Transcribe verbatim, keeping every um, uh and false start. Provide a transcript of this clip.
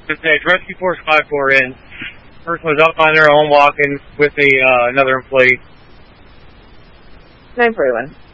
It's Rescue Force five four in. Person was up on their own walking with a uh, another employee. nine forty-one.